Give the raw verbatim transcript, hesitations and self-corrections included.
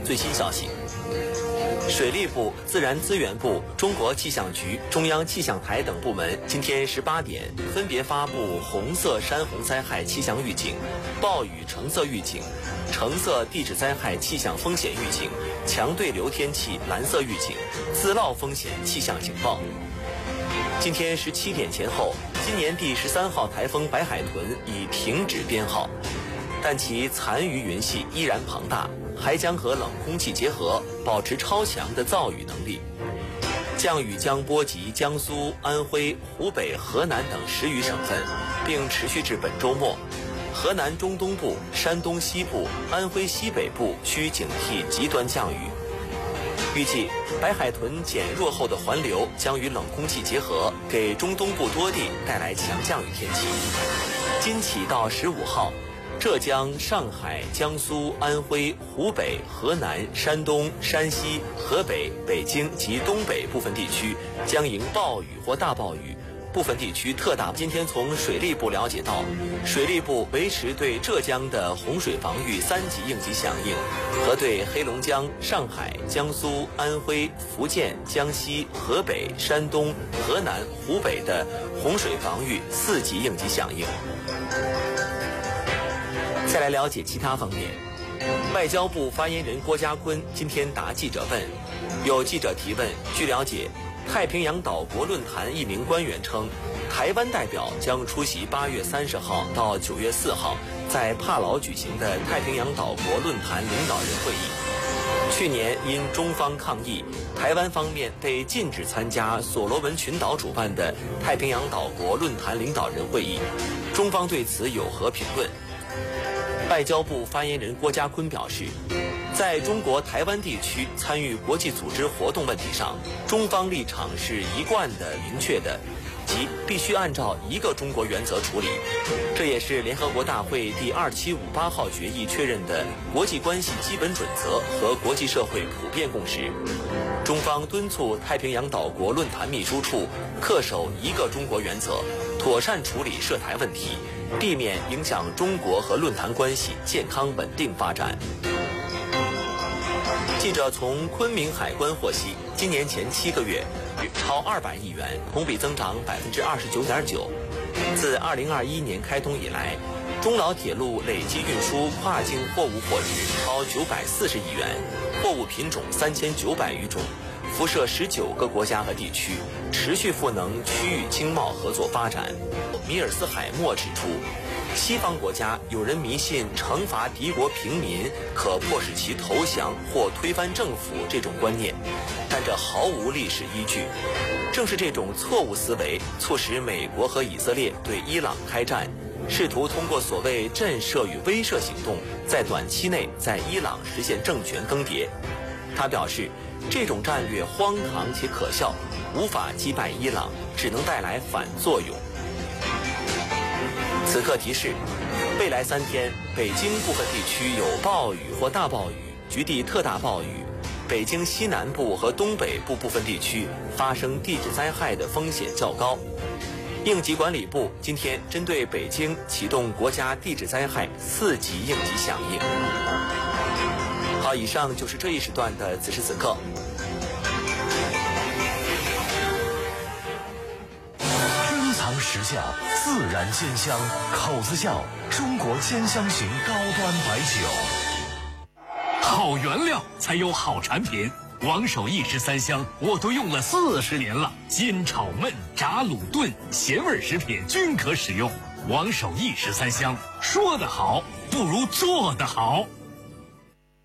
最新消息。水利部、自然资源部、中国气象局、中央气象台等部门今天十八点分别发布红色山洪灾害气象预警、暴雨橙色预警、橙色地质灾害气象风险预警、强对流天气蓝色预警、自涝风险气象警报。今天十七点前后，今年第十三号台风白海豚已停止编号，但其残余云系依然庞大，还将和冷空气结合，保持超强的造雨能力。降雨将波及江苏、安徽、湖北、河南等十余省份，并持续至本周末。河南中东部、山东西部、安徽西北部需警惕极端降雨。预计白海豚减弱后的环流将与冷空气结合，给中东部多地带来强降雨天气。今起到十五号，浙江、上海、江苏、安徽、湖北、河南、山东、山西、河北、北京及东北部分地区将迎暴雨或大暴雨，部分地区特大。今天从水利部了解到，水利部维持对浙江的洪水防御三级应急响应，和对黑龙江、上海、江苏、安徽、福建、江西、河北、山东、河南、湖北的洪水防御四级应急响应。再来了解其他方面。外交部发言人郭家坤今天答记者问，有记者提问，据了解，太平洋岛国论坛一名官员称，台湾代表将出席八月三十号到九月四号在帕劳举行的太平洋岛国论坛领导人会议。去年因中方抗议，台湾方面被禁止参加所罗门群岛主办的太平洋岛国论坛领导人会议，中方对此有何评论？外交部发言人郭家坤表示，在中国台湾地区参与国际组织活动问题上，中方立场是一贯的、明确的，即必须按照一个中国原则处理。这也是联合国大会第二七五八号决议确认的国际关系基本准则和国际社会普遍共识。中方敦促太平洋岛国论坛秘书处恪守一个中国原则，妥善处理涉台问题，避免影响中国和论坛关系健康稳定发展。记者从昆明海关获悉，今年前七个月超二百亿元，同比增长百分之二十九点九。自二零二一年开通以来，中老铁路累计运输跨境货物货值超九百四十亿元，货物品种三千九百余种，辐射十九个国家和地区，持续赋能区域经贸合作发展。米尔斯海默指出，西方国家有人迷信惩罚敌国平民可迫使其投降或推翻政府这种观念，但这毫无历史依据。正是这种错误思维，促使美国和以色列对伊朗开战，试图通过所谓震慑与威慑行动，在短期内在伊朗实现政权更迭。他表示，这种战略荒唐且可笑，无法击败伊朗，只能带来反作用。此刻提示，未来三天，北京部分地区有暴雨或大暴雨，局地特大暴雨。北京西南部和东北部部分地区发生地质灾害的风险较高。应急管理部今天针对北京启动国家地质灾害四级应急响应。好，以上就是这一时段的此时此刻。 珍藏时效，自然鲜香，口子窖中国鲜香型高端白酒。 好原料才有好产品，王守义十三香我都用了四十年了，煎炒焖炸卤炖咸味食品均可使用。王守义十三香，说得好不如做得好。